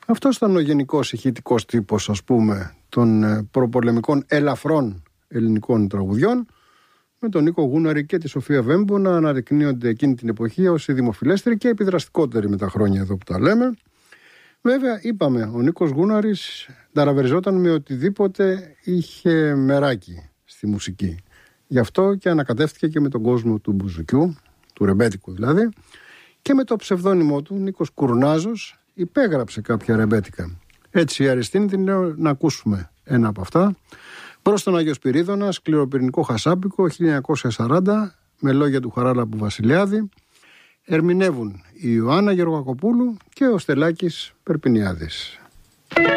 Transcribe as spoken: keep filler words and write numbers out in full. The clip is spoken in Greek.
Αυτός ήταν ο γενικός ηχητικός τύπος, ας πούμε, των προπολεμικών ελαφρών ελληνικών τραγουδιών, με τον Νίκο Γούναρη και τη Σοφία Βέμπο να αναδεικνύονται εκείνη την εποχή ως οι δημοφιλέστεροι και επιδραστικότεροι με τα χρόνια εδώ που τα λέμε. Βέβαια, είπαμε, ο Νίκος Γούναρης ταραβεριζόταν με οτιδήποτε είχε μεράκι στη μουσική. Γι' αυτό και ανακατεύτηκε και με τον κόσμο του μπουζουκιού, του ρεμπέτικου δηλαδή, και με το ψευδόνυμό του, Νίκος Κουρνάζος, υπέγραψε κάποια ρεμπέτικα. Έτσι η Αριστίνη την λέω να ακούσουμε ένα από αυτά. Προς τον Άγιο Σπυρίδωνα, σκληροπυρηνικό χασάπικο, χίλια εννιακόσια σαράντα, με λόγια του Χαράλαμπου Βασιλιάδη. Ερμηνεύουν η Ιωάννα Γεωργακοπούλου και ο Στελάκης Περπινιάδης.